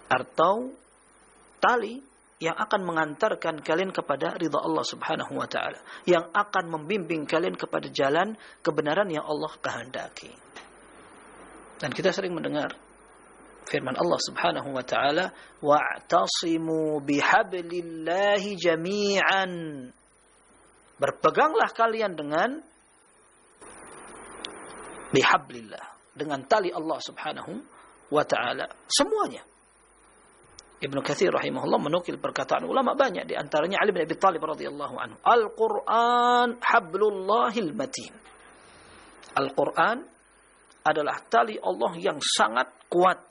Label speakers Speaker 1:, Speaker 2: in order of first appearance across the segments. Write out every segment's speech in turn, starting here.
Speaker 1: atau tali yang akan mengantarkan kalian kepada ridha Allah Subhanahu wa taala, yang akan membimbing kalian kepada jalan kebenaran yang Allah kehendaki. Dan kita sering mendengar firman Allah Subhanahu wa taala, wa'tasimu bihablillahi jami'an. Berpeganglah kalian dengan bihablillah, dengan tali Allah Subhanahu wa taala, semuanya. Ibnu Katsir rahimahullah menukil perkataan ulama banyak, di antaranya Ali bin Abi Thalib radhiyallahu anhu, Al-Qur'an hablullahil matin. Al-Qur'an adalah tali Allah yang sangat kuat.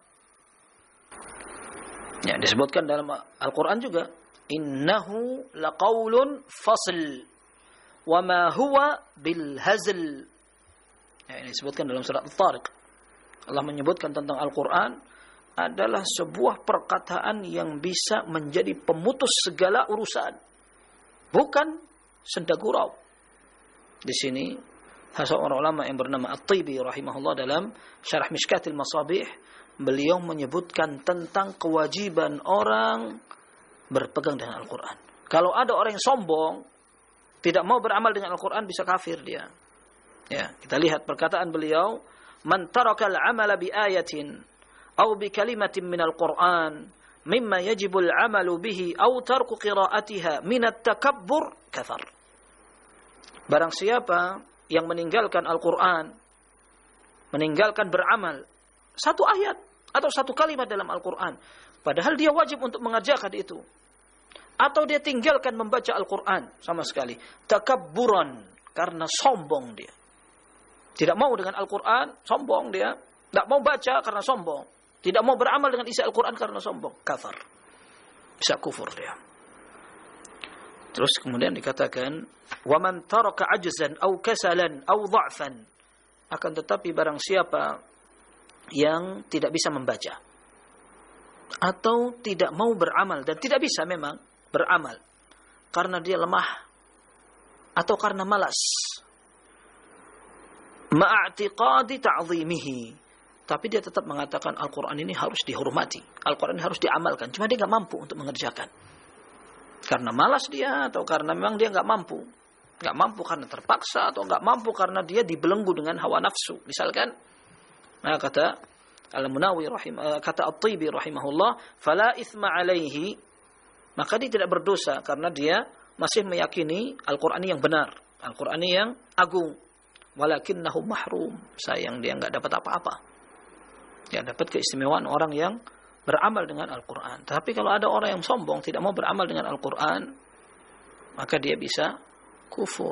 Speaker 1: Ya, disebutkan dalam Al-Qur'an juga, innahu laqaulun fasl wa ma huwa bil hazl. Ya, ini disebutkan dalam surat At-Tariq. Allah menyebutkan tentang Al-Qur'an adalah sebuah perkataan yang bisa menjadi pemutus segala urusan, bukan senda gurau. Di sini seorang ulama yang bernama At-Tibi rahimahullah dalam Syarah Mishkatil Masabih, beliau menyebutkan tentang kewajiban orang berpegang dengan Al-Quran. Kalau ada orang yang sombong, tidak mau beramal dengan Al-Quran, bisa kafir dia. Ya, kita lihat perkataan beliau, man tarakal amala bi ayatin aw bi kalimatin minal Qur'an mimma yajibul amalu bihi aw tarku qira'atiha minat takabbur kafar. Barang siapa yang meninggalkan Al-Quran, meninggalkan beramal satu ayat atau satu kalimat dalam Al-Quran, padahal dia wajib untuk mengerjakan itu, atau dia tinggalkan membaca Al-Quran sama sekali, takabburan, karena sombong dia, tidak mau dengan Al-Quran, sombong dia, tidak mau baca karena sombong, tidak mau beramal dengan isi Al-Quran karena sombong, kafar, bisa kufur dia. Terus kemudian dikatakan, وَمَنْ تَرَكَ عَجْزًا أَوْ كَسَلًا أَوْ ضَعْفًا. Akan tetapi barang siapa yang tidak bisa membaca, atau tidak mau beramal, dan tidak bisa memang beramal karena dia lemah atau karena malas, ma'atiqadi ta'zimihi, tapi dia tetap mengatakan Al-Quran ini harus dihormati, Al-Quran ini harus diamalkan, cuma dia nggak mampu untuk mengerjakan. Karena malas dia, atau karena memang dia nggak mampu karena terpaksa, atau nggak mampu karena dia dibelenggu dengan hawa nafsu, misalkan. Nah, kata Al-Munawi kata At-Tibi rahimahullah, fala itsma alaihi, maka dia tidak berdosa karena dia masih meyakini Al-Quran yang benar, Al-Quran yang agung, walakinnahu mahrum, sayang dia nggak dapat apa-apa. Ya, dapat keistimewaan orang yang beramal dengan Al-Quran. Tapi kalau ada orang yang sombong, tidak mau beramal dengan Al-Quran, maka dia bisa kufur.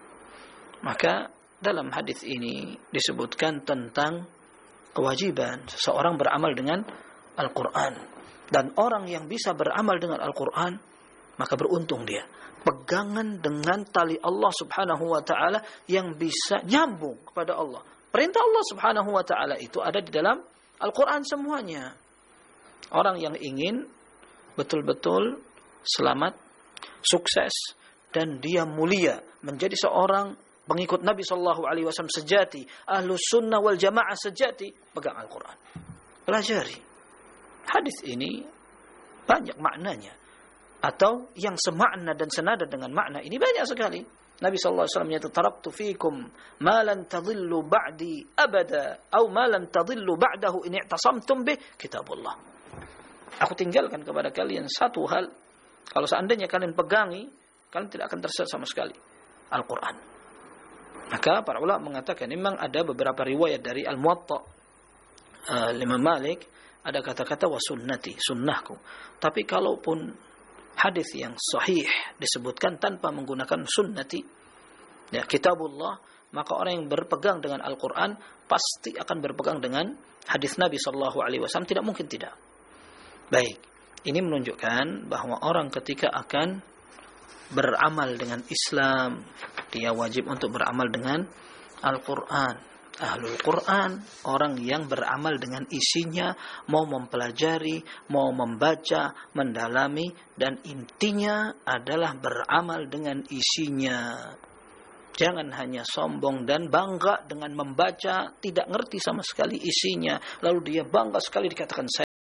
Speaker 1: Maka dalam hadis ini disebutkan tentang kewajiban seseorang beramal dengan Al-Quran. Dan orang yang bisa beramal dengan Al-Quran, maka beruntung dia. Pegangan dengan tali Allah Subhanahu wa ta'ala yang bisa nyambung kepada Allah. Perintah Allah Subhanahu wa ta'ala itu ada di dalam Al-Quran semuanya. Orang yang ingin betul-betul selamat, sukses, dan dia mulia, menjadi seorang pengikut Nabi SAW sejati, ahlus sunnah wal jamaah sejati, pegang Al-Quran. Pelajari. Hadis ini banyak maknanya, atau yang semakna dan senada dengan makna ini banyak sekali. Nabi SAW menyatakan, taraktu fikum ma lan tadillu ba'di abada, atau ma lan tadillu ba'dahu in i'tasamtum bih kitabullah. Aku tinggalkan kepada kalian satu hal, kalau seandainya kalian pegangi, kalian tidak akan tersesat sama sekali, Al-Quran. Maka para ulama mengatakan, memang ada beberapa riwayat dari Al-Muwatta Imam Malik, ada kata-kata wa sunnati, sunnahku. Tapi kalaupun hadis yang sahih disebutkan tanpa menggunakan sunnati, ya, kitabullah, maka orang yang berpegang dengan Al-Quran pasti akan berpegang dengan hadis Nabi SAW, tidak mungkin tidak. Baik, ini menunjukkan bahwa orang ketika akan beramal dengan Islam, dia wajib untuk beramal dengan Al-Quran. Ahlul Quran, orang yang beramal dengan isinya, mau mempelajari, mau membaca, mendalami, dan intinya adalah beramal dengan isinya. Jangan hanya sombong dan bangga dengan membaca, tidak ngerti sama sekali isinya, lalu dia bangga sekali dikatakan saya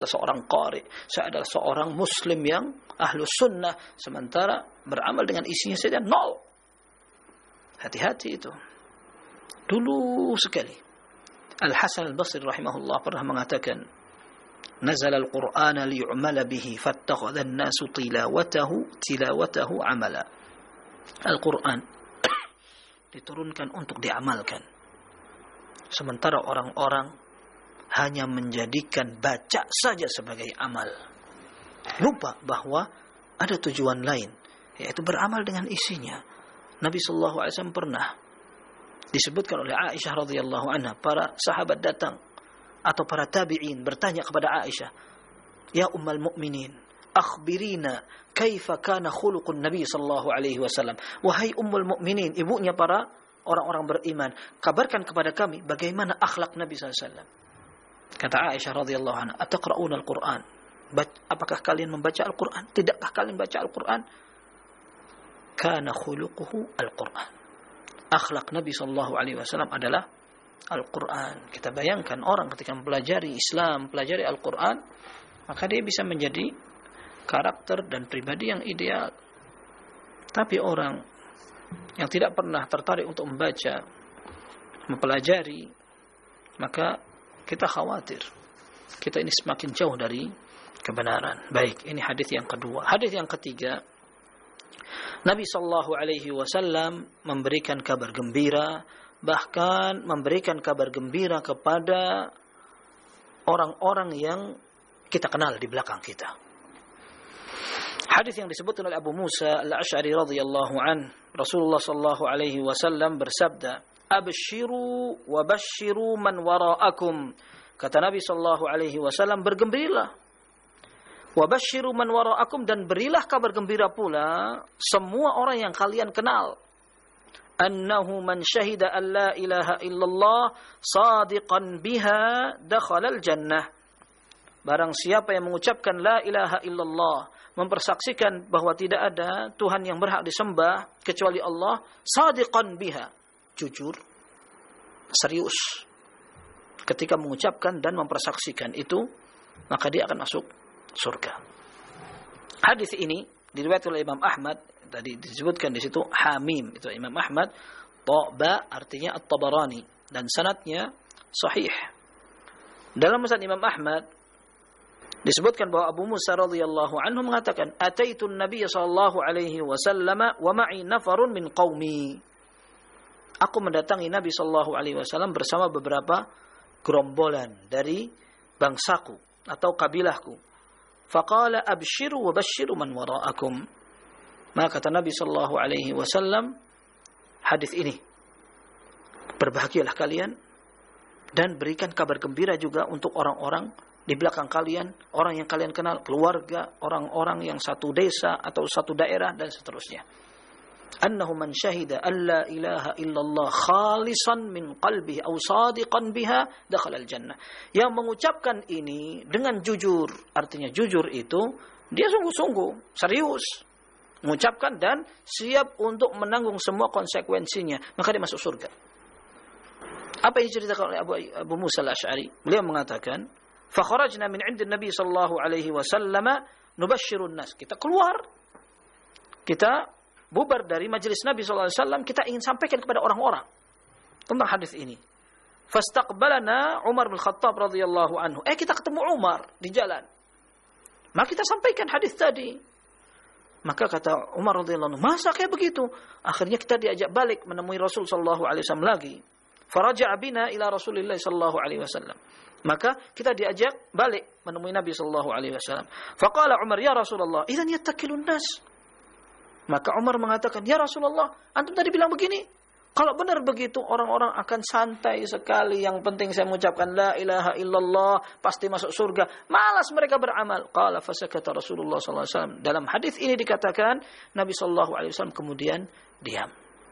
Speaker 1: adalah seorang qari, saya adalah seorang muslim yang ahlus sunnah, sementara beramal dengan isinya saja nol. Hati-hati itu. Dulu sekali Al-Hasan Al-Basri rahimahullah pernah mengatakan, nazala al-Qur'ana liyu'mala bihi fattakhadha an-nasu tilawatahu amala. Al-Qur'an diturunkan untuk diamalkan, sementara orang-orang hanya menjadikan baca saja sebagai amal. Lupa bahwa ada tujuan lain, yaitu beramal dengan isinya. Nabi sallallahu alaihi wasallam pernah disebutkan oleh Aisyah radhiyallahu anha, para sahabat datang atau para tabi'in bertanya kepada Aisyah, "Ya ummul mukminin, akhbirina kaifa kana khuluqun Nabi sallallahu alaihi wasallam." Wahai ummul mukminin, ibunya para orang-orang beriman, kabarkan kepada kami bagaimana akhlak Nabi sallallahu alaihi wasallam. Kata Aisyah radhiyallahu anha, "Ataqra'una al-Qur'an?" Apakah kalian membaca Al-Qur'an? Tidakkah kalian baca Al-Qur'an? Kana khuluquhu Al-Qur'an. Akhlak Nabi sallallahu alaihi wasallam adalah Al-Qur'an. Kita bayangkan orang ketika mempelajari Islam, pelajari Al-Qur'an, maka dia bisa menjadi karakter dan pribadi yang ideal. Tapi orang yang tidak pernah tertarik untuk membaca, mempelajari, maka kita khawatir kita ini semakin jauh dari kebenaran. Baik, ini hadis yang kedua. Hadis yang ketiga, Nabi sallallahu alaihi wasallam memberikan kabar gembira, bahkan memberikan kabar gembira kepada orang-orang yang kita kenal di belakang kita. Hadis yang disebutkan oleh Abu Musa Al-Asy'ari radhiyallahu an, Rasulullah sallallahu alaihi wasallam bersabda, "Abshiru wa bashiru man wara'akum." Kata Nabi sallallahu alaihi wasallam, bergembiralah. Wa bashiru man wara'akum, dan berilah kabar gembira pula semua orang yang kalian kenal. Annahu man syahida an la ilaha illallah sadiqan biha dakhala al-jannah. Barang siapa yang mengucapkan la ilaha illallah, mempersaksikan bahwa tidak ada Tuhan yang berhak disembah kecuali Allah, sadiqan biha, jujur, serius ketika mengucapkan dan mempersaksikan itu, maka dia akan masuk surga. Hadis ini diriwayatkan oleh Imam Ahmad, tadi disebutkan di situ Hamim, itu Imam Ahmad, Ta'ba artinya At-Tabarani, dan sanadnya sahih. Dalam musnad Imam Ahmad disebutkan bahwa Abu Musa radhiyallahu anhu mengatakan, "Ataitu an-nabiy sallallahu alaihi wasallam wa ma'i nafarun min qaumi." Aku mendatangi Nabi sallallahu alaihi wasallam bersama beberapa gerombolan dari bangsaku atau kabilahku. Faqala abshiru wa bashiru man wara'akum. Maka kata Nabi sallallahu alaihi wasallam hadis ini, berbahagialah kalian dan berikan kabar gembira juga untuk orang-orang di belakang kalian, orang yang kalian kenal, keluarga, orang-orang yang satu desa atau satu daerah dan seterusnya. Annahu man syahida an la ilaha illallah khalisan min qalbihi aw sadiqan biha dakhala al-jannah. Yang mengucapkan ini dengan jujur, artinya jujur itu dia sungguh-sungguh, serius mengucapkan dan siap untuk menanggung semua konsekuensinya, maka dia masuk surga. Apa yang diceritakan oleh Abu Musa Al-Asy'ari? Beliau mengatakan, "Fa kharajna min 'indi Nabi sallallahu alaihi wasallam nubashshirun nas." Kita keluar, kita bubar dari majelis Nabi sallallahu alaihi wasallam, kita ingin sampaikan kepada orang-orang tentang hadis ini. Fastaqbalana Umar bin Khattab radhiyallahu anhu. Kita ketemu Umar di jalan. Maka kita sampaikan hadis tadi. Maka kata Umar radhiyallahu anhu, "Masa kayak begitu?" Akhirnya kita diajak balik menemui Rasul sallallahu alaihi wasallam lagi. Faraja'a bina ila Rasulillah sallallahu alaihi wasallam. Maka kita diajak balik menemui Nabi sallallahu alaihi wasallam. Faqala Umar, "Ya Rasulullah, idzan yattakilun nas." Maka Umar mengatakan, "Ya Rasulullah, antum tadi bilang begini. Kalau benar begitu, orang-orang akan santai sekali. Yang penting saya mengucapkan la ilaha illallah, pasti masuk surga. Malas mereka beramal." Qala fasakata Rasulullah sallallahu alaihi wasallam. Dalam hadis ini dikatakan Nabi sallallahu alaihi wasallam kemudian diam.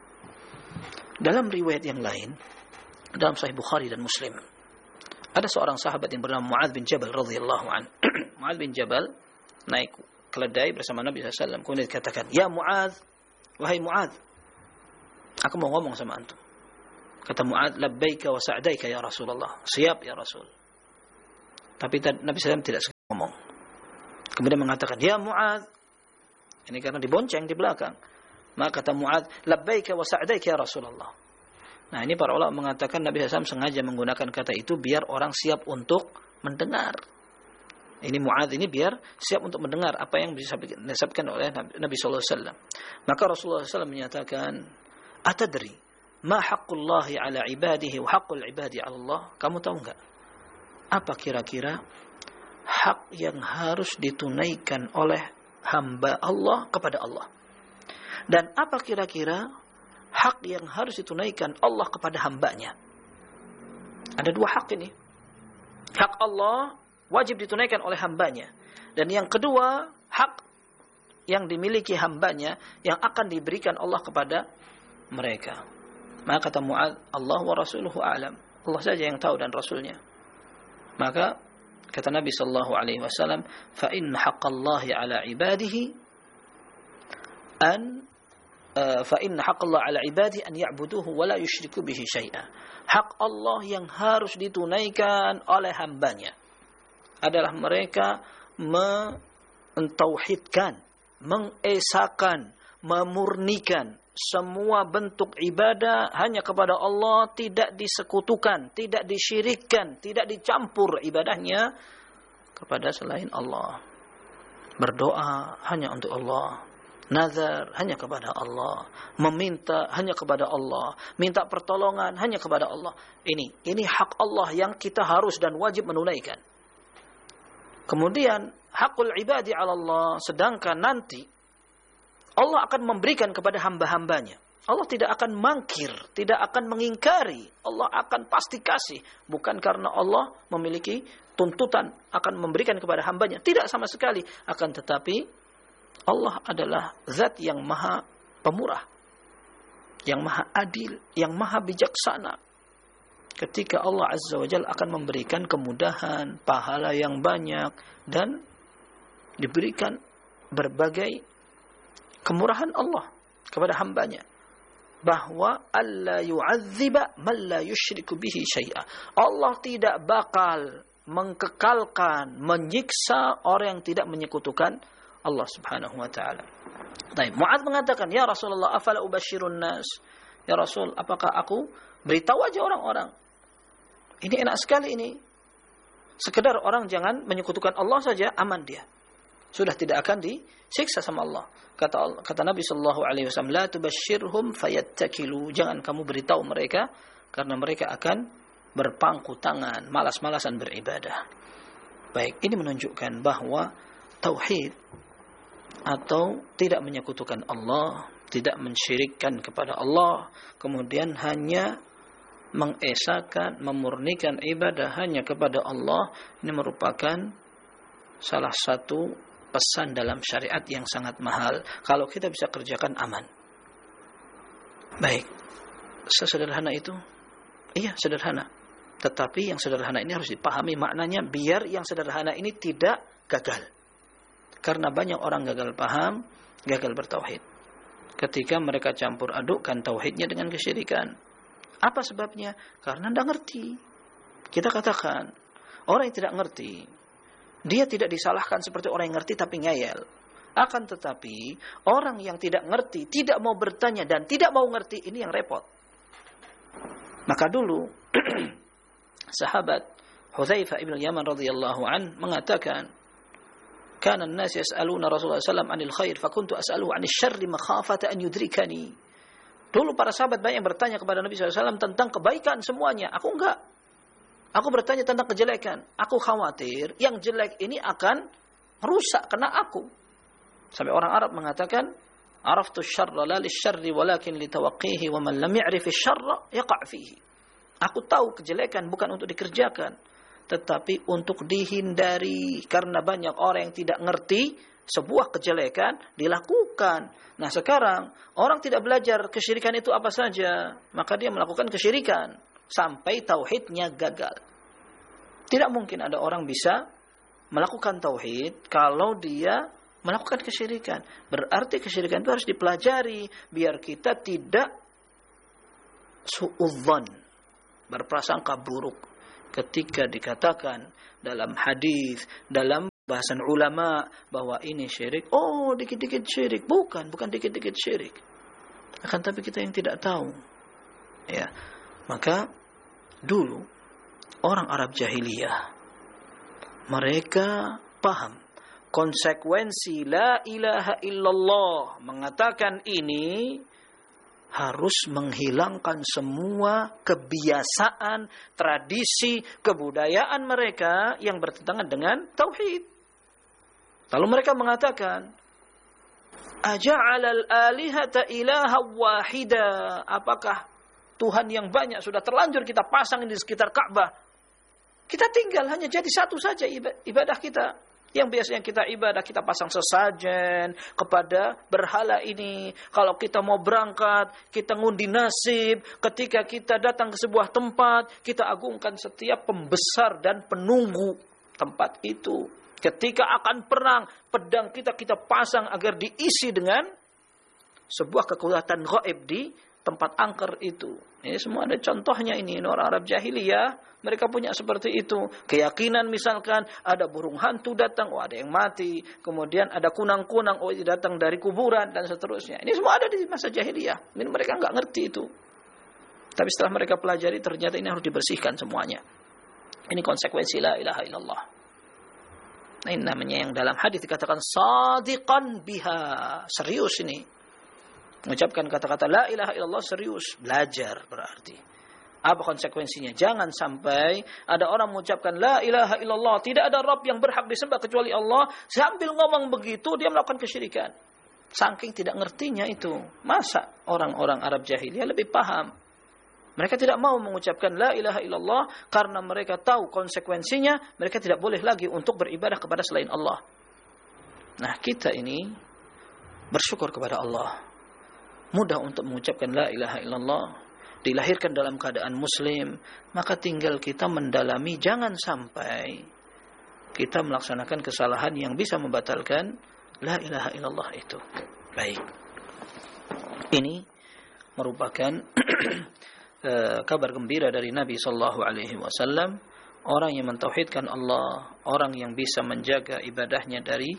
Speaker 1: Dalam riwayat yang lain, dalam Sahih Bukhari dan Muslim, ada seorang sahabat yang bernama Mu'adz bin Jabal radhiyallahu anhu. Mu'adz bin Jabal naik keledai bersama Nabi sallallahu alaihi wasallam. Kemudian dikatakan, "Ya Mu'adz, wahai Mu'adz, aku mau ngomong sama antum." Kata Mu'adz, "Labbaika wa sa'daika ya Rasulullah." Siap ya Rasul. Tapi Nabi sallallahu alaihi wasallam tidak Kemudian mengatakan, "Ya Mu'adz." Ini karena dibonceng di belakang. Maka kata Mu'adz, "Labbaika wa sa'daika ya Rasulullah." Nah, ini para ulama mengatakan Nabi SAW sengaja menggunakan kata itu biar orang siap untuk mendengar. Ini Mu'adz ini biar siap untuk mendengar apa yang disampaikan oleh Nabi SAW. Maka Rasulullah SAW menyatakan, "Atadri ma haqqullahi ala ibadihi wa haqqul ibadi ala Allah?" Kamu tahu enggak? Apa kira-kira hak yang harus ditunaikan oleh hamba Allah kepada Allah? Dan apa kira-kira hak yang harus ditunaikan Allah kepada hambanya? Ada dua hak ini. Hak Allah wajib ditunaikan oleh hambanya. Dan yang kedua, hak yang dimiliki hambanya yang akan diberikan Allah kepada mereka. Maka kata Mu'adz, "Allah wa rasuluhu a'lam." Allah saja yang tahu dan Rasulnya. Maka kata Nabi sallallahu alaihi wasallam, "Fa inna haqqallahi 'ala 'ibadihi an ya'buduhu wa la yusyriku bihi syai'a." Hak Allah yang harus ditunaikan oleh hambanya adalah mereka mentauhidkan, mengesakan, memurnikan semua bentuk ibadah hanya kepada Allah, tidak disekutukan, tidak disyirikkan, tidak dicampur ibadahnya kepada selain Allah. Berdoa hanya untuk Allah, nazar hanya kepada Allah, meminta hanya kepada Allah, minta pertolongan hanya kepada Allah. Ini hak Allah yang kita harus dan wajib menunaikan. Kemudian hakul ibadi 'ala Allah, sedangkan nanti Allah akan memberikan kepada hamba-hambanya. Allah tidak akan mangkir, tidak akan mengingkari. Allah akan pasti kasih. Bukan karena Allah memiliki tuntutan akan memberikan kepada hambanya. Tidak sama sekali. Akan tetapi Allah adalah zat yang maha pemurah, yang maha adil, yang maha bijaksana. Ketika Allah Azza wa Jalla akan memberikan kemudahan, pahala yang banyak, dan diberikan berbagai kemurahan Allah kepada hambanya, bahwa alla yu'adziba man la yusyriku bihi syai'a. Allah tidak bakal mengkekalkan, menyiksa orang yang tidak menyekutukan Allah Subhanahu wa taala. Baik, Mu'adz mengatakan, "Ya Rasulullah, afala ubashirun nas?" Ya Rasul, apakah aku beritahu aja orang-orang? Ini enak sekali ini. Sekedar orang jangan menyekutukan Allah saja, aman dia. Sudah tidak akan disiksa sama Allah. Kata Nabi sallallahu alaihi wasallam, "La tubashshirhum fayattakilu." Jangan kamu beritahu mereka karena mereka akan berpangku tangan, malas-malasan beribadah. Baik, ini menunjukkan bahwa tauhid atau tidak menyekutukan Allah, tidak mensyirikkan kepada Allah, kemudian hanya mengesakan, memurnikan ibadah hanya kepada Allah, ini merupakan salah satu pesan dalam syariat yang sangat mahal. Kalau kita bisa kerjakan, aman. Baik, sesederhana itu? Iya, sederhana. Tetapi yang sederhana ini harus dipahami maknanya biar yang sederhana ini tidak gagal. Karena banyak orang gagal paham, gagal bertauhid. Ketika mereka campur adukkan tauhidnya dengan kesyirikan. Apa sebabnya? Karena tidak ngerti. Kita katakan, orang yang tidak ngerti, dia tidak disalahkan seperti orang yang ngerti tapi ngeyel. Akan tetapi, orang yang tidak ngerti, tidak mau bertanya dan tidak mau ngerti, ini yang repot. Maka dulu, sahabat Hudzaifah ibn Yaman radhiyallahu an mengatakan, "Kana an-nas yas'aluna Rasulullah sallallahu alaihi wasallam 'anil khair, fa kuntu as'aluhu 'anil syarri makhafata an yudrikani." Dulu para sahabat banyak yang bertanya kepada Nabi SAW tentang kebaikan semuanya. Aku enggak. Aku bertanya tentang kejelekan. Aku khawatir yang jelek ini akan rusak kena aku. Sampai orang Arab mengatakan, "Araftu syarra la lisyarri walakin litawaqqihi wa man lam ya'rif syarra yaqa' fihi." Aku tahu kejelekan bukan untuk dikerjakan, tetapi untuk dihindari, karena banyak orang yang tidak ngerti sebuah kejelekan dilakukan. Nah, sekarang orang tidak belajar kesyirikan itu apa saja, maka dia melakukan kesyirikan sampai tauhidnya gagal. Tidak mungkin ada orang bisa melakukan tauhid kalau dia melakukan kesyirikan. Berarti kesyirikan itu harus dipelajari biar kita tidak suudzon, berprasangka buruk ketika dikatakan dalam hadis, dalam bahasan ulama bahwa ini syirik. Oh, dikit-dikit syirik. Bukan dikit-dikit syirik. Akan tapi kita yang tidak tahu. Ya. Maka dulu orang Arab jahiliyah mereka paham konsekuensi la ilaha illallah, mengatakan ini harus menghilangkan semua kebiasaan, tradisi, kebudayaan mereka yang bertentangan dengan tauhid. Lalu mereka mengatakan, aja'alal alihata ilaha wahida. Apakah Tuhan yang banyak sudah terlanjur kita pasang di sekitar Ka'bah? Kita tinggal hanya jadi satu saja ibadah kita. Yang biasanya kita ibadah, kita pasang sesajen kepada berhala ini. Kalau kita mau berangkat, kita ngundi nasib. Ketika kita datang ke sebuah tempat, kita agungkan setiap pembesar dan penunggu tempat itu. Ketika akan perang, pedang kita pasang agar diisi dengan sebuah kekuatan gaib di tempat angker itu. Ini semua ada contohnya ini. Orang Arab jahiliyah, mereka punya seperti itu. Keyakinan misalkan, ada burung hantu datang, oh ada yang mati. Kemudian ada kunang-kunang, oh datang dari kuburan, dan seterusnya. Ini semua ada di masa jahiliyah. Ini mereka nggak ngerti itu. Tapi setelah mereka pelajari, ternyata ini harus dibersihkan semuanya. Ini konsekuensi la ilaha illallah. Nah, ini namanya yang dalam hadis dikatakan sadiqan biha. Serius ini. Mengucapkan kata-kata la ilaha illallah serius. Belajar berarti. Apa konsekuensinya? Jangan sampai ada orang mengucapkan la ilaha illallah, tidak ada Rabb yang berhak disembah kecuali Allah, sambil ngomong begitu dia melakukan kesyirikan. Saking tidak ngertinya itu. Masa orang-orang Arab jahiliyah lebih paham? Mereka tidak mau mengucapkan la ilaha illallah karena mereka tahu konsekuensinya, mereka tidak boleh lagi untuk beribadah kepada selain Allah. Nah, kita ini bersyukur kepada Allah. Mudah untuk mengucapkan la ilaha illallah, dilahirkan dalam keadaan muslim, maka tinggal kita mendalami, jangan sampai kita melaksanakan kesalahan yang bisa membatalkan la ilaha illallah itu. Baik. Ini merupakan kabar gembira dari Nabi sallallahu alaihi wasallam, orang yang mentauhidkan Allah, orang yang bisa menjaga ibadahnya dari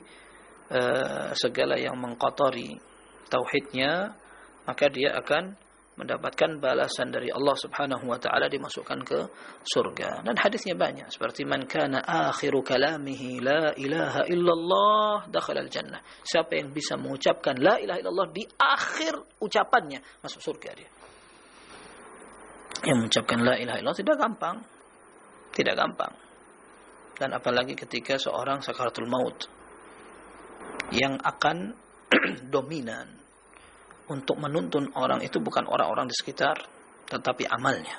Speaker 1: segala yang mengkotori tauhidnya, maka dia akan mendapatkan balasan dari Allah Subhanahu wa taala, dimasukkan ke surga. Dan hadisnya banyak seperti man kana akhiru kalamihi la ilaha illallah dakhala al-jannah. Siapa yang bisa mengucapkan la ilaha illallah di akhir ucapannya, masuk surga dia. Yang mengucapkan la ilaha illallah tidak gampang. Tidak gampang. Dan apalagi ketika seorang sakaratul maut yang akan dominan untuk menuntun orang itu bukan orang-orang di sekitar, tetapi amalnya.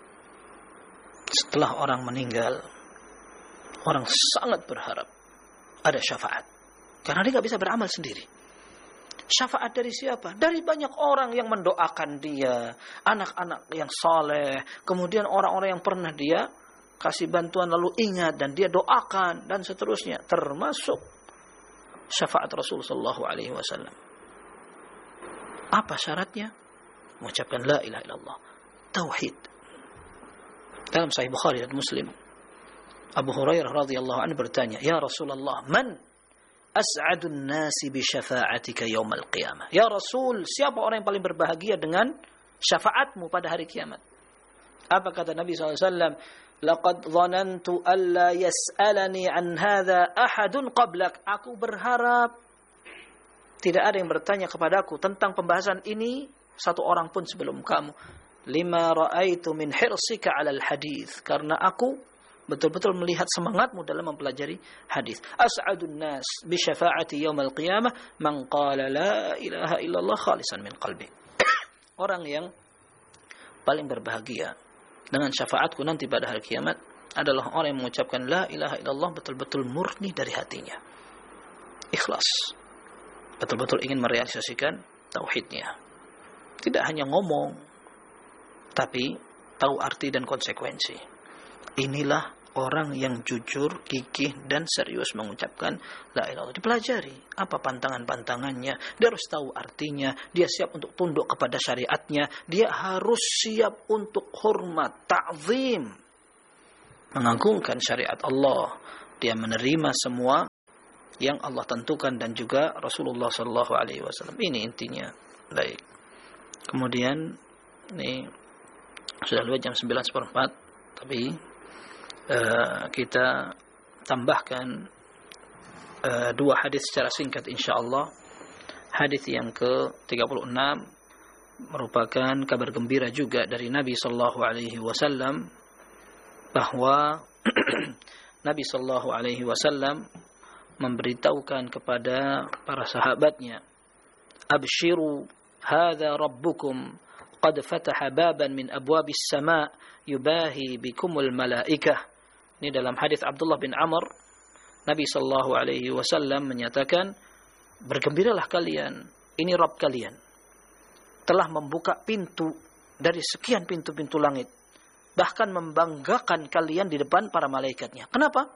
Speaker 1: Setelah orang meninggal, orang sangat berharap ada syafaat. Karena dia nggak bisa beramal sendiri. Syafaat dari siapa? Dari banyak orang yang mendoakan dia, anak-anak yang saleh, kemudian orang-orang yang pernah dia kasih bantuan lalu ingat dan dia doakan dan seterusnya, termasuk syafaat Rasul sallallahu alaihi wasallam. Apa syaratnya? Mengucapkan la ilaha illallah. Tauhid. Dalam Sahih Bukhari dan Muslim, Abu Hurairah radhiyallahu anhu bertanya, "Ya Rasulullah, man as'adun nasi bi syafa'atika yaumal qiyamah?" Ya Rasul, siapa orang yang paling berbahagia dengan syafaatmu pada hari kiamat? Apa kata Nabi SAW? "Laqad dhanantu alla yas'alani an hadha ahadun qablak." Aku berharap tidak ada yang bertanya kepadaku tentang pembahasan ini satu orang pun sebelum kamu. Lima ra'aitu min hirsika 'alal hadis, karena aku betul-betul melihat semangatmu dalam mempelajari hadis. As'adun nas bi syafa'ati yaumil qiyamah man qala la ilaha illallah khalisan min qalbi. Orang yang paling berbahagia dengan syafaatku nanti pada hari kiamat adalah orang yang mengucapkan la ilaha illallah betul-betul murni dari hatinya. Ikhlas. Betul-betul ingin merealisasikan tauhidnya. Tidak hanya ngomong, tapi tahu arti dan konsekuensi. Inilah orang yang jujur, gigih, dan serius mengucapkan la ilaha illallah. Dipelajari apa pantangan-pantangannya. Dia harus tahu artinya. Dia siap untuk tunduk kepada syariatnya. Dia harus siap untuk hormat, ta'zim, mengagungkan syariat Allah. Dia menerima semua yang Allah tentukan dan juga Rasulullah sallallahu alaihi wasallam. Ini intinya. Baik. Kemudian ini sudah lewat jam 9:04, tapi kita tambahkan dua hadis secara singkat insyaallah. Hadis yang ke-36 merupakan kabar gembira juga dari Nabi sallallahu alaihi wasallam bahwa Nabi sallallahu alaihi wasallam memberitahukan kepada para sahabatnya, "Abshiru, hadza rabbukum qad fataha baban min abwabis sama' yubahi bikumul malaikah." Ini dalam hadis Abdullah bin Amr, Nabi sallallahu alaihi wasallam menyatakan, "Bergembiralah kalian, ini Rabb kalian telah membuka pintu dari sekian pintu-pintu langit, bahkan membanggakan kalian di depan para malaikatnya." Kenapa?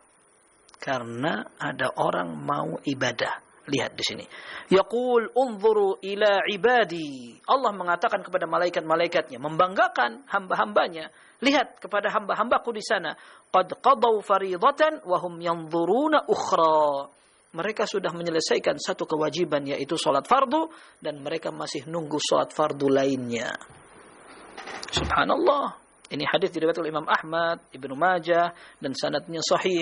Speaker 1: Karena ada orang mau ibadah. Lihat di sini. Yaqul unzuru ila ibadi. Allah mengatakan kepada malaikat-malaikatnya, membanggakan hamba-hambanya. Lihat kepada hamba-hambaku di sana. Qad qadaw faridatan wa hum yanzuruna ukhra. Mereka sudah menyelesaikan satu kewajiban, yaitu salat fardu, dan mereka masih nunggu salat fardu lainnya. Subhanallah. Ini hadis diriwayatkan oleh Imam Ahmad, Ibnu Majah, dan sanadnya sahih.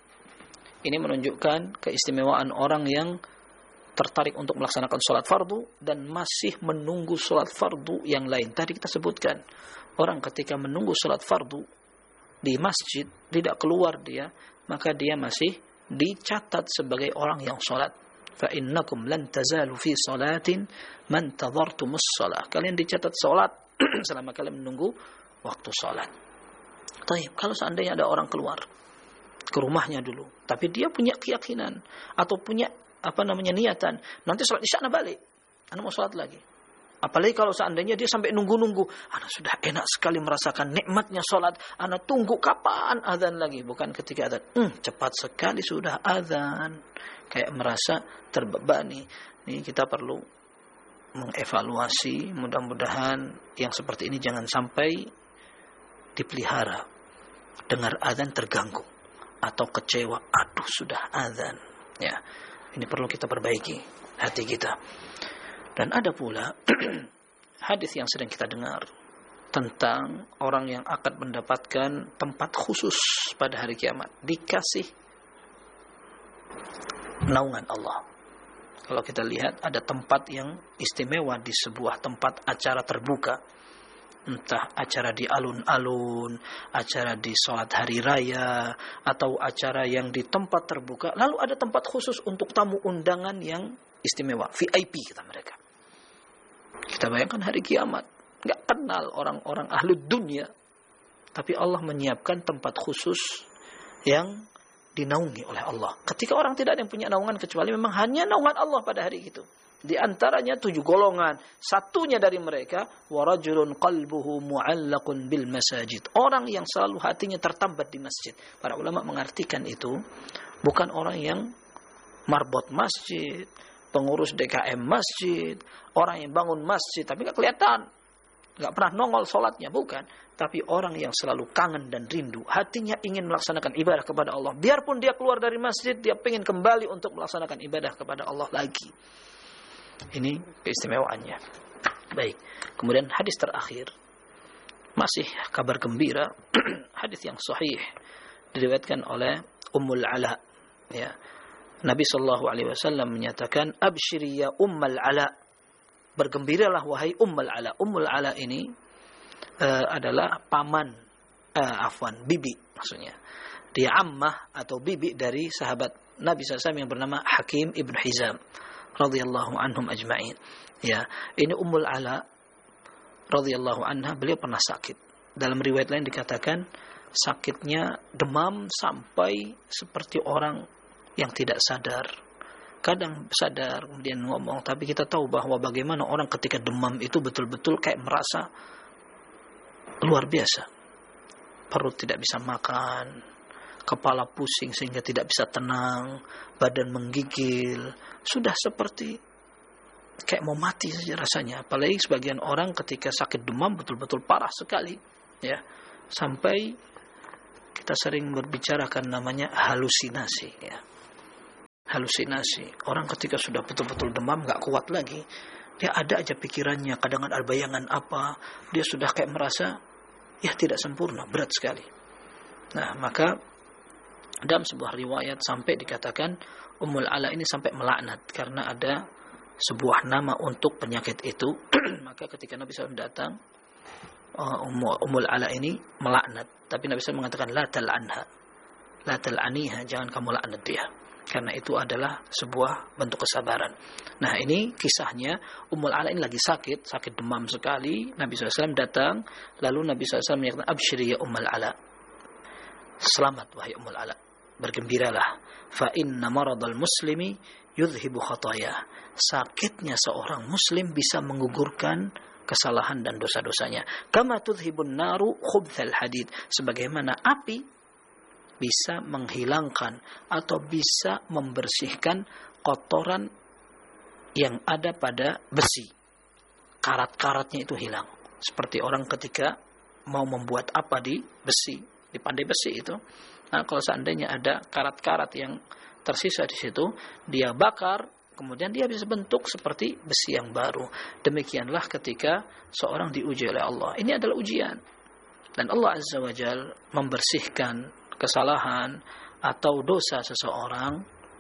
Speaker 1: Ini menunjukkan keistimewaan orang yang tertarik untuk melaksanakan sholat fardu dan masih menunggu sholat fardu yang lain. Tadi kita sebutkan, orang ketika menunggu sholat fardu di masjid, tidak keluar dia, maka dia masih dicatat sebagai orang yang sholat. فَإِنَّكُمْ لَنْ تَزَالُوا فِي صَلَاةٍ مَنْ تَظَرْتُمُ الصَّلَاةِ. Kalian dicatat sholat selama kalian menunggu waktu sholat. Taib, kalau seandainya ada orang keluar ke rumahnya dulu, tapi dia punya keyakinan atau punya niatan, nanti sholat isya balik, mau sholat lagi. Apalagi kalau seandainya dia sampai nunggu-nunggu, sudah enak sekali merasakan nikmatnya sholat, tunggu kapan azan lagi, bukan ketika azan, cepat sekali sudah azan, kayak merasa terbebani. Ini kita perlu mengevaluasi, mudah-mudahan yang seperti ini jangan sampai dipelihara. Dengar azan terganggu atau kecewa, sudah azan, ya. Ini perlu kita perbaiki hati kita. Dan ada pula hadis yang sering kita dengar tentang orang yang akan mendapatkan tempat khusus pada hari kiamat, dikasih naungan Allah. Kalau kita lihat ada tempat yang istimewa di sebuah tempat acara terbuka, entah acara di alun-alun, acara di sholat hari raya, atau acara yang di tempat terbuka. Lalu ada tempat khusus untuk tamu undangan yang istimewa, VIP kata mereka. Kita bayangkan hari kiamat, gak kenal orang-orang ahli dunia, tapi Allah menyiapkan tempat khusus yang dinaungi oleh Allah. Ketika orang tidak ada yang punya naungan kecuali memang hanya naungan Allah pada hari itu. Di antaranya 7 golongan. Satunya dari mereka, warajulun qalbuhu mu'allaqun bil masajid. Orang yang selalu hatinya tertambat di masjid. Para ulama mengartikan itu bukan orang yang marbot masjid, pengurus DKM masjid, orang yang bangun masjid tapi enggak kelihatan, enggak pernah nongol salatnya, bukan. Tapi orang yang selalu kangen dan rindu, hatinya ingin melaksanakan ibadah kepada Allah. Biarpun dia keluar dari masjid, dia ingin kembali untuk melaksanakan ibadah kepada Allah lagi. Ini keistimewaannya. Baik. Kemudian hadis terakhir, masih kabar gembira, hadis yang sahih diriwayatkan oleh Ummul Ala. Ya. Nabi sallallahu alaihi wasallam menyatakan, "Abshiri ya Ummul Ala." Bergembiralah wahai Ummul Ala. Ummul Ala ini adalah paman, bibi maksudnya. Dia ammah atau bibi dari sahabat Nabi SAW yang bernama Hakim ibn Hizam radhiyallahu anhum ajma'in. Ya, ini Ummul Ala radhiyallahu anha, beliau pernah sakit. Dalam riwayat lain dikatakan sakitnya demam sampai seperti orang yang tidak sadar. Kadang sadar kemudian ngomong, tapi kita tahu bahwa bagaimana orang ketika demam itu betul-betul kayak merasa luar biasa. Perut tidak bisa makan, kepala pusing sehingga tidak bisa tenang, badan menggigil, sudah seperti kayak mau mati saja rasanya. Apalagi sebagian orang ketika sakit demam betul-betul parah sekali, ya, sampai kita sering berbicarakan namanya halusinasi, ya. halusinasi. Orang ketika sudah betul-betul demam, nggak kuat lagi, dia ada aja pikirannya, kadang ada bayangan apa, dia sudah kayak merasa ya tidak sempurna, berat sekali. Nah, maka dalam sebuah riwayat sampai dikatakan Ummul Ala ini sampai melaknat karena ada sebuah nama untuk penyakit itu. Maka ketika Nabi SAW datang, Ummul Ala ini melaknat, tapi Nabi SAW mengatakan la tal'anha, la tal'aniha, jangan kamu laknat dia, karena itu adalah sebuah bentuk kesabaran. Nah, ini kisahnya. Ummul Ala ini lagi sakit demam sekali. Nabi SAW datang, lalu Nabi SAW menyatakan absyiri ya Ummul Ala, selamat wahai Ummul Ala, bergembiralah, fa inna maradal muslimi yudhibu khataya, sakitnya seorang muslim bisa menggugurkan kesalahan dan dosa-dosanya. Kama tudhibun naru khubthal hadid, sebagaimana api bisa menghilangkan atau bisa membersihkan kotoran yang ada pada besi. Karat-karatnya itu hilang. Seperti orang ketika mau membuat apa di besi, di pandai besi itu. Nah, kalau seandainya ada karat-karat yang tersisa di situ, dia bakar, kemudian dia bisa bentuk seperti besi yang baru. Demikianlah ketika seorang diuji oleh Allah. Ini adalah ujian. Dan Allah Azza wa Jalla membersihkan kesalahan atau dosa seseorang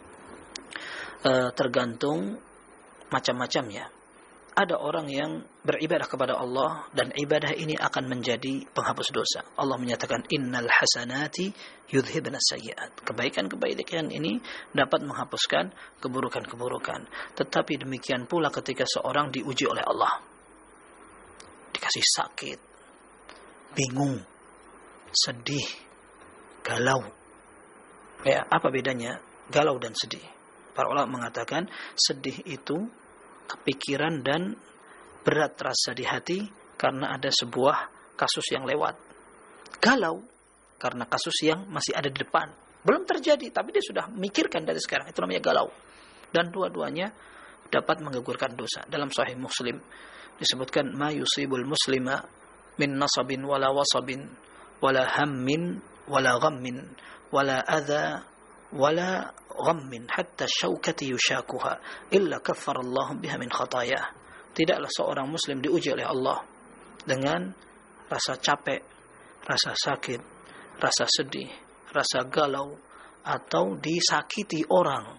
Speaker 1: tergantung macam-macamnya. Ada orang yang beribadah kepada Allah dan ibadah ini akan menjadi penghapus dosa. Allah menyatakan innal hasanati yudhibna sayyi'at. Kebaikan-kebaikan ini dapat menghapuskan keburukan-keburukan. Tetapi demikian pula ketika seorang diuji oleh Allah. Dikasih sakit, bingung, sedih, galau. Ya, apa bedanya galau dan sedih? Para ulama mengatakan sedih itu kepikiran dan berat rasa di hati karena ada sebuah kasus yang lewat. Galau karena kasus yang masih ada di depan. Belum terjadi, tapi dia sudah mikirkan dari sekarang. Itu namanya galau. Dan dua-duanya dapat menggugurkan dosa. Dalam Sahih Muslim disebutkan ma yusibul muslima min nasabin wala wasabin wala hammin wala ghammin wala adha wala ghammin hatta syaukati yushakuha illa kaffarallahu biha min khatayah. Tidaklah seorang muslim diuji oleh Allah dengan rasa capek, rasa sakit, rasa sedih, rasa galau, atau disakiti orang.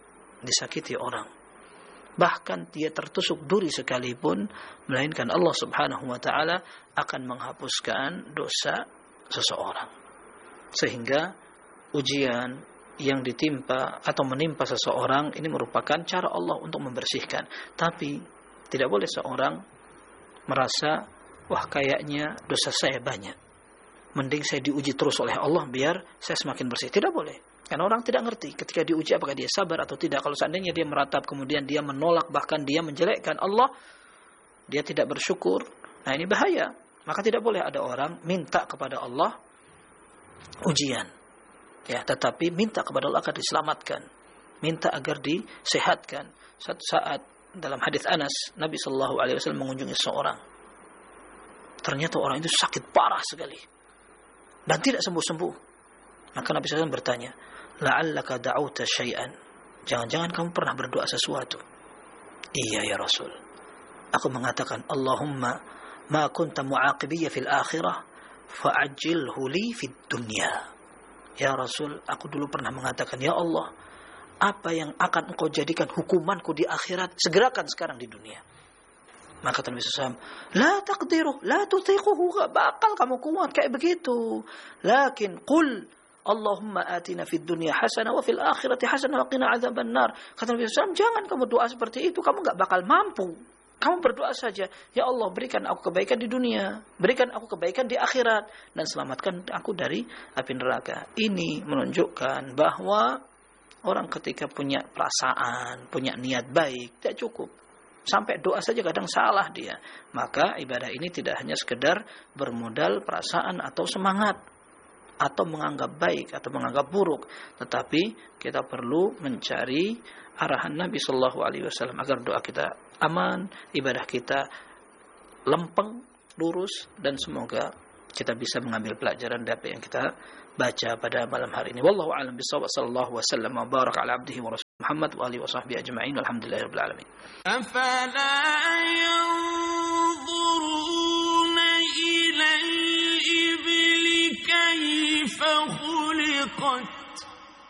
Speaker 1: Bahkan dia tertusuk duri sekalipun, melainkan Allah Subhanahu wa taala akan menghapuskan dosa seseorang. Sehingga ujian yang ditimpa atau menimpa seseorang ini merupakan cara Allah untuk membersihkan. Tapi tidak boleh seorang merasa, wah kayaknya dosa saya banyak, mending saya diuji terus oleh Allah biar saya semakin bersih. Tidak boleh. Karena orang tidak ngerti ketika diuji apakah dia sabar atau tidak. Kalau seandainya dia meratap kemudian dia menolak, bahkan dia menjelekkan Allah, dia tidak bersyukur, nah ini bahaya. Maka tidak boleh ada orang minta kepada Allah ujian. Ya, tetapi minta kepada Allah agar diselamatkan, minta agar disehatkan. Satu saat dalam hadis Anas, Nabi Shallallahu Alaihi Wasallam mengunjungi seorang. Ternyata orang itu sakit parah sekali dan tidak sembuh-sembuh. Maka Nabi SAW bertanya, la'allaka da'auta syai'an, jangan-jangan kamu pernah berdoa sesuatu? Iya ya Rasul, aku mengatakan Allahumma ma kunta mu'aqibiyya fil akhirah fa'ajilhu li fid dunya. Ya Rasul, aku dulu pernah mengatakan, ya Allah, apa yang akan engkau jadikan hukumanku di akhirat, segerakan sekarang di dunia. Maka Nabi SAW, la taqdiruh, la tutiquhu, gak bakal kamu kuat kayak begitu. Lakin qul Allahumma atina fid dunya hasanah wa fil akhirati hasanah wa qina adzaban nar. Kata Nabi SAW, jangan kamu doa seperti itu, kamu gak bakal mampu. Kamu berdoa saja, ya Allah berikan aku kebaikan di dunia, berikan aku kebaikan di akhirat, dan selamatkan aku dari api neraka. Ini menunjukkan bahwa orang ketika punya perasaan, punya niat baik, tidak cukup. Sampai doa saja kadang salah dia. Maka ibadah ini tidak hanya sekedar bermodal perasaan atau semangat, atau menganggap baik atau menganggap buruk, tetapi kita perlu mencari arahan Nabi Sallallahu Alaihi Wasallam agar doa kita aman, ibadah kita lempeng, lurus, dan semoga kita bisa mengambil pelajaran dari apa yang kita baca pada malam hari ini. Wallahu a'lam bishawab. Sallallahu wasallam wa baraka ala abdihi wa rasulih. Muhammad wa alihi wa sahbihi ajma'in. Alhamdulillahirabbil alamin.